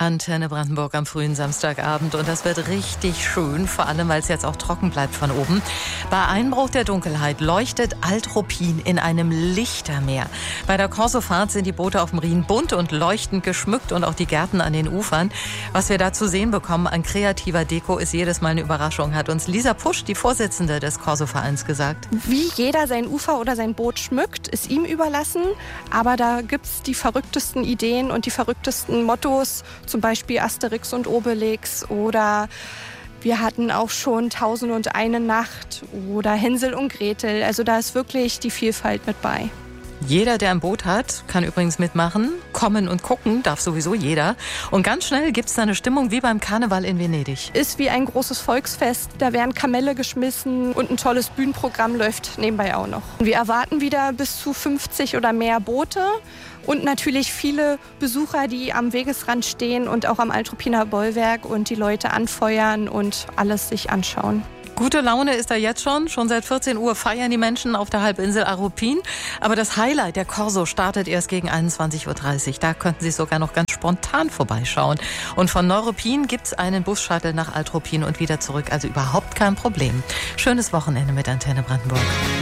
Antenne Brandenburg am frühen Samstagabend und das wird richtig schön, vor allem weil es jetzt auch trocken bleibt von oben. Bei Einbruch der Dunkelheit leuchtet Altruppin in einem Lichtermeer. Bei der Corsofahrt sind die Boote auf dem Rhin bunt und leuchtend geschmückt und auch die Gärten an den Ufern. Was wir da zu sehen bekommen an kreativer Deko ist jedes Mal eine Überraschung, hat uns Lisa Pusch, die Vorsitzende des Corso-Vereins, gesagt. Wie jeder sein Ufer oder sein Boot schmückt, ist ihm überlassen, aber da gibt es die verrücktesten Ideen und die verrücktesten Mottos, zum Beispiel Asterix und Obelix oder wir hatten auch schon 1001 Nacht oder Hänsel und Gretel. Also da ist wirklich die Vielfalt mit bei. Jeder, der ein Boot hat, kann übrigens mitmachen. Kommen und gucken darf sowieso jeder. Und ganz schnell gibt es da eine Stimmung wie beim Karneval in Venedig. Ist wie ein großes Volksfest. Da werden Kamelle geschmissen und ein tolles Bühnenprogramm läuft nebenbei auch noch. Wir erwarten wieder bis zu 50 oder mehr Boote. Und natürlich viele Besucher, die am Wegesrand stehen und auch am Altruppiner Bollwerk und die Leute anfeuern und alles sich anschauen. Gute Laune ist da jetzt schon. Schon seit 14 Uhr feiern die Menschen auf der Halbinsel Aruppin. Aber das Highlight, der Corso, startet erst gegen 21.30 Uhr. Da könnten Sie sogar noch ganz spontan vorbeischauen. Und von Neuruppin gibt es einen Bus-Shuttle nach Altruppin und wieder zurück. Also überhaupt kein Problem. Schönes Wochenende mit Antenne Brandenburg.